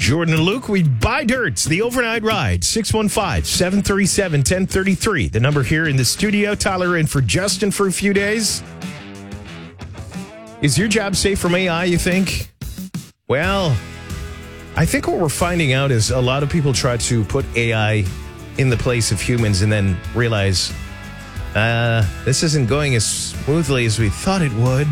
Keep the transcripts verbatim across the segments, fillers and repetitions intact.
Jordan and Luke, we buy dirts. The overnight ride, six one five, seven three seven, one oh three three. The number here in the studio. Tyler in for Justin for a few days. Is your job safe from A I, you think? Well, I think what we're finding out is a lot of people try to put A I in the place of humans and then realize, uh, this isn't going as smoothly as we thought it would.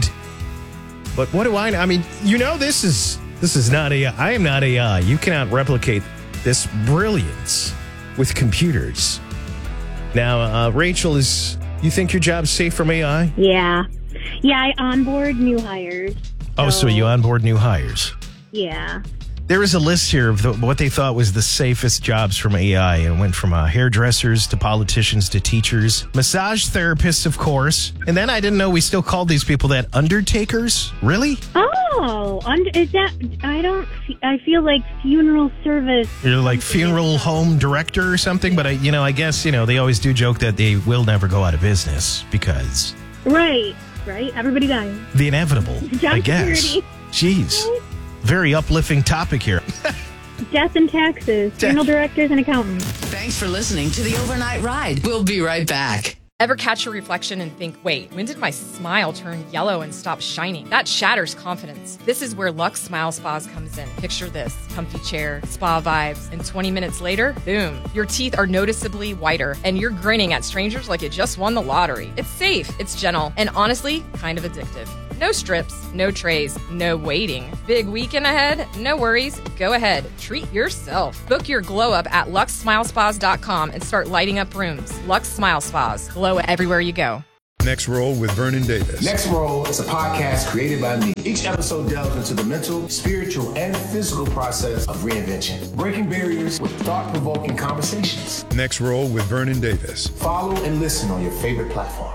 But what do I know? I mean, you know, this is this is not A I. I am not A I. You cannot replicate this brilliance with computers. Now, uh, Rachel, is you think your job's safe from A I? Yeah. Yeah, I onboard new hires. Oh, so, so you onboard new hires? Yeah. There is a list here of the, what they thought was the safest jobs from A I. It went from uh, hairdressers to politicians to teachers. Massage therapists, of course. And then I didn't know we still called these people that undertakers. Really? Oh, und- is that... I don't... I feel like funeral service... You're like funeral home director or something. But, I, you know, I guess, you know, they always do joke that they will never go out of business because... Right, right. Everybody dying. The inevitable, Job I guess. security. Jeez. Very uplifting topic here. Death and taxes, funeral directors and accountants. Thanks for listening to The Overnight Ride. We'll be right back. Ever catch your reflection and think, wait, when did my smile turn yellow and stop shining? That shatters confidence. This is where Lux Smile Spas comes in. Picture this, comfy chair, spa vibes, and twenty minutes later, boom, your teeth are noticeably whiter, and you're grinning at strangers like you just won the lottery. It's safe, it's gentle, and honestly, kind of addictive. No strips, no trays, no waiting. Big weekend ahead? No worries. Go ahead. Treat yourself. Book your glow up at lux smile spas dot com and start lighting up rooms. Lux Smile Spas. Glow everywhere you go. Next Roll with Vernon Davis. Next Roll is a podcast created by me. Each episode delves into the mental, spiritual, and physical process of reinvention, breaking barriers with thought-provoking conversations. Next Roll with Vernon Davis. Follow and listen on your favorite platform.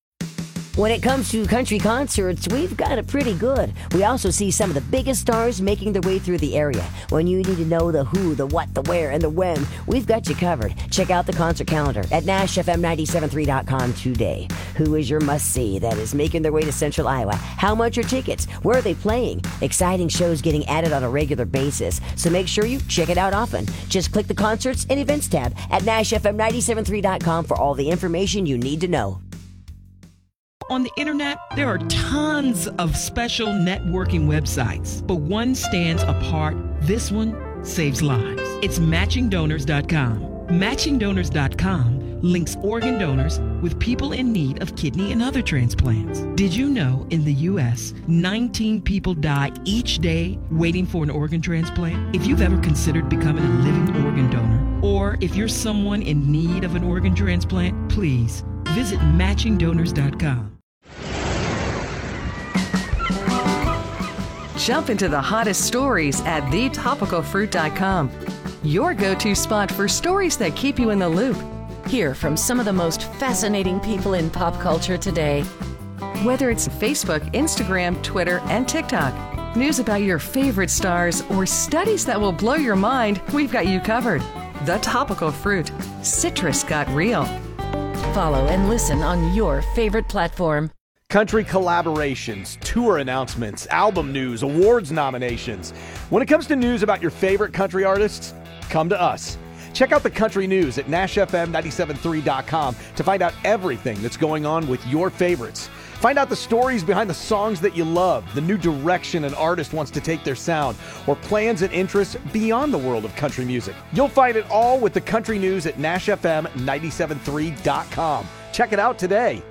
When it comes to country concerts, we've got it pretty good. We also see some of the biggest stars making their way through the area. When you need to know the who, the what, the where, and the when, we've got you covered. Check out the concert calendar at Nash F M nine seven three dot com today. Who is your must-see that is making their way to Central Iowa? How much are tickets? Where are they playing? Exciting shows getting added on a regular basis, so make sure you check it out often. Just click the Concerts and Events tab at Nash F M nine seven three dot com for all the information you need to know. On the internet, there are tons of special networking websites, but one stands apart. This one saves lives. It's matching donors dot com. matching donors dot com links organ donors with people in need of kidney and other transplants. Did you know in the U S, nineteen people die each day waiting for an organ transplant? If you've ever considered becoming a living organ donor, or if you're someone in need of an organ transplant, please visit matching donors dot com. Jump into the hottest stories at the topical fruit dot com. Your go-to spot for stories that keep you in the loop. Hear from some of the most fascinating people in pop culture today. Whether it's Facebook, Instagram, Twitter, and TikTok, news about your favorite stars, or studies that will blow your mind, we've got you covered. The Topical Fruit. Citrus got real. Follow and listen on your favorite platform. Country collaborations, tour announcements, album news, awards nominations. When it comes to news about your favorite country artists, come to us. Check out the country news at Nash F M nine seven three dot com to find out everything that's going on with your favorites. Find out the stories behind the songs that you love, the new direction an artist wants to take their sound, or plans and interests beyond the world of country music. You'll find it all with the country news at Nash F M nine seven three dot com. Check it out today.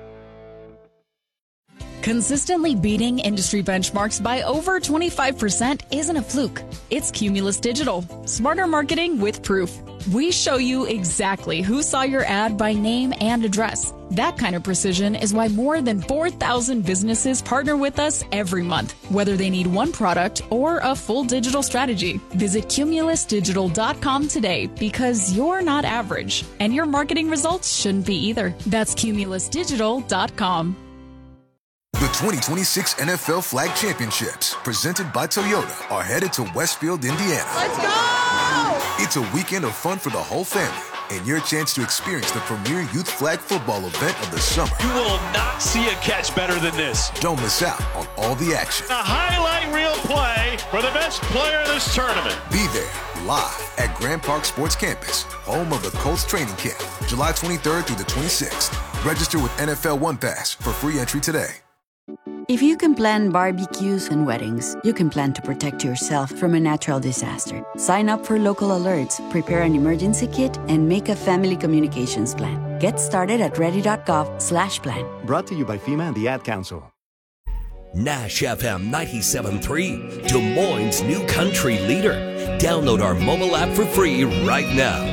Consistently beating industry benchmarks by over twenty-five percent isn't a fluke. It's Cumulus Digital. Smarter marketing with proof. We show you exactly who saw your ad by name and address. That kind of precision is why more than four thousand businesses partner with us every month, whether they need one product or a full digital strategy. Visit cumulus digital dot com today because you're not average, and your marketing results shouldn't be either. That's cumulus digital dot com. The twenty twenty-six N F L Flag Championships, presented by Toyota, are headed to Westfield, Indiana. Let's go! It's a weekend of fun for the whole family. and your chance to experience the premier youth flag football event of the summer. You will not see a catch better than this. Don't miss out on all the action. A highlight reel play for the best player in this tournament. Be there live at Grand Park Sports Campus, home of the Colts training camp, July twenty-third through the twenty-sixth. Register with N F L One Pass for free entry today. If you can plan barbecues and weddings, you can plan to protect yourself from a natural disaster. Sign up for local alerts, prepare an emergency kit, and make a family communications plan. Get started at ready.gov slash plan. Brought to you by FEMA and the Ad Council. Nash F M ninety-seven point three, Des Moines' new country leader. Download our mobile app for free right now.